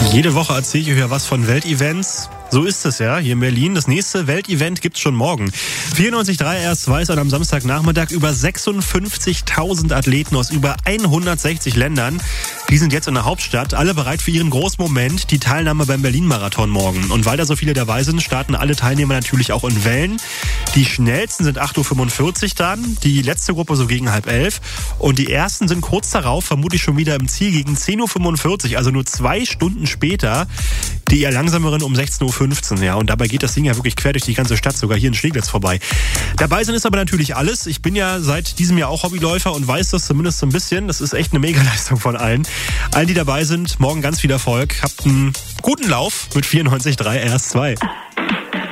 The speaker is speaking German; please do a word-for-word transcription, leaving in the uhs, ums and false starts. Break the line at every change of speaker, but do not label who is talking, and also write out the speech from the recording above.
Jede Woche erzähle ich euch ja was von Weltevents. So ist es ja hier in Berlin. Das nächste Weltevent gibt's schon morgen. vierundneunzig Komma drei R S zwei ist am Samstagnachmittag über sechsundfünfzigtausend Athleten aus über hundertsechzig Ländern. Die sind jetzt in der Hauptstadt, alle bereit für ihren Großmoment, die Teilnahme beim Berlin-Marathon morgen. Und weil da so viele dabei sind, starten alle Teilnehmer natürlich auch in Wellen. Die schnellsten sind acht Uhr fünfundvierzig dann, die letzte Gruppe so gegen halb elf. Und die ersten sind kurz darauf, vermutlich schon wieder im Ziel, gegen zehn Uhr fünfundvierzig, also nur zwei Stunden später. Die eher langsameren um sechzehn Uhr fünfzehn, ja. Und dabei geht das Ding ja wirklich quer durch die ganze Stadt, sogar hier in Steglitz vorbei. Dabei sind ist aber natürlich alles. Ich bin ja seit diesem Jahr auch Hobbyläufer und weiß das zumindest so ein bisschen. Das ist echt eine Megaleistung von allen. Allen, die dabei sind, morgen ganz viel Erfolg. Habt einen guten Lauf mit vierundneunzig Komma drei R S zwei.